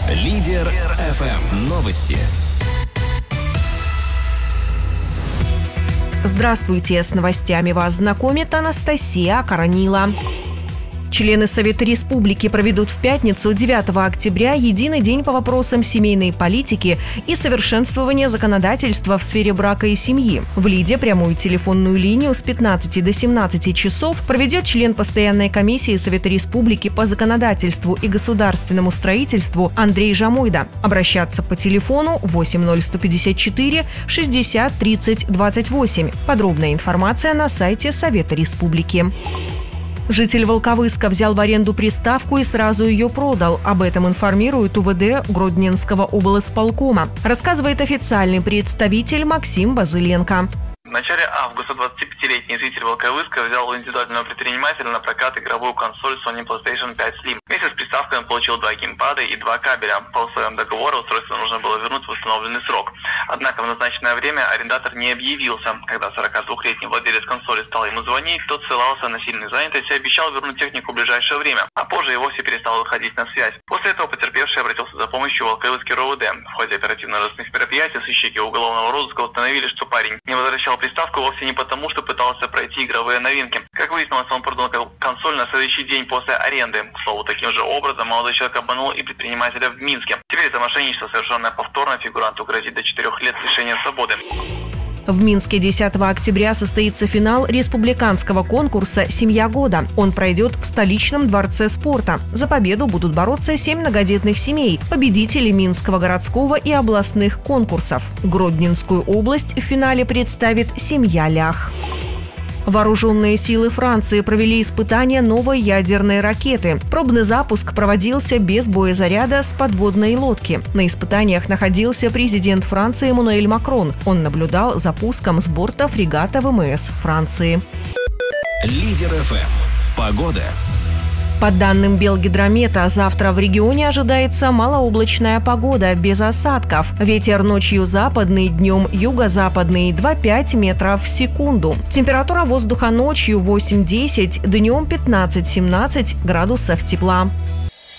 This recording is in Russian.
Лидер ФМ. Новости. Здравствуйте, с новостями вас знакомит Анастасия Коронила. Члены Совета Республики проведут в пятницу, 9 октября, единый день по вопросам семейной политики и совершенствования законодательства в сфере брака и семьи. В Лиде прямую телефонную линию с 15 до 17 часов проведет член постоянной комиссии Совета Республики по законодательству и государственному строительству Андрей Жамойда. Обращаться по телефону 80154 60 30 28. Подробная информация на сайте Совета Республики. Житель Волковыска взял в аренду приставку и сразу ее продал. Об этом информирует УВД Гродненского облсполкома. Рассказывает официальный представитель Максим Базыленко. В начале августа 25-летний житель Волковыска взял у индивидуального предпринимателя на прокат игровую консоль Sony PlayStation 5 Slim. Вместе с приставкой он получил 2 геймпада и 2 кабеля. По условиям договора устройство нужно было вернуть в установленный срок. Однако в назначенное время арендатор не объявился. Когда 42-летний владелец консоли стал ему звонить, тот ссылался на сильную занятость и обещал вернуть технику в ближайшее время, а позже и вовсе перестал выходить на связь. После этого потерпевший обратился за помощью в Волковыский РОВД. В ходе оперативно-розыскных мероприятий сыщики уголовного розыска установили, что парень не возвращал приставку вовсе не потому, что пытался пройти игровые новинки. Как выяснилось, он продал консоль на следующий день после аренды. К слову, таким же образом молодой человек обманул и предпринимателя в Минске. Теперь за мошенничество, совершенное повторно, фигуранту грозит до 4 лет лишения свободы. В Минске 10 октября состоится финал республиканского конкурса «Семья года». Он пройдет в столичном дворце спорта. За победу будут бороться 7 многодетных семей, победители Минского городского и областных конкурсов. Гродненскую область в финале представит семья Лях. Вооруженные силы Франции провели испытания новой ядерной ракеты. Пробный запуск проводился без боезаряда с подводной лодки. На испытаниях находился президент Франции Эммануэль Макрон. Он наблюдал за пуском с борта фрегата ВМС Франции. Лидер ФМ. Погода. По данным Белгидромета, завтра в регионе ожидается малооблачная погода, без осадков. Ветер ночью западный, днем юго-западный 2-5 метров в секунду. Температура воздуха ночью 8-10, днем 15-17 градусов тепла.